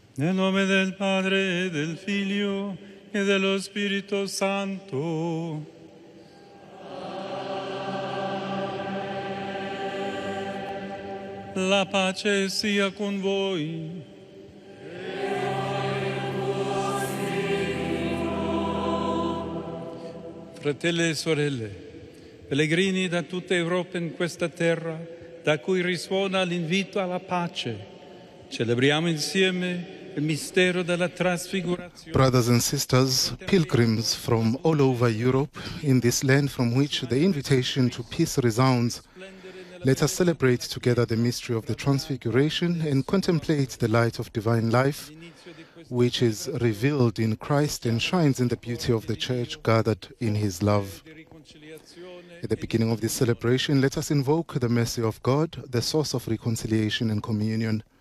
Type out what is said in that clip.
Nel nome del Padre, del Figlio e dello Spirito Santo. La pace sia con voi. Fratelli e sorelle, pellegrini da tutta Europa in questa terra, da cui risuona l'invito alla pace, celebriamo insieme il mistero della trasfigurazione. Brothers and sisters, pilgrims from all over Europe, in this land from which the invitation to peace resounds, let us celebrate together the mystery of the Transfiguration and contemplate the light of divine life, which is revealed in Christ and shines in the beauty of the Church gathered in His love. At the beginning of this celebration, let us invoke the mercy of God, the source of reconciliation and communion.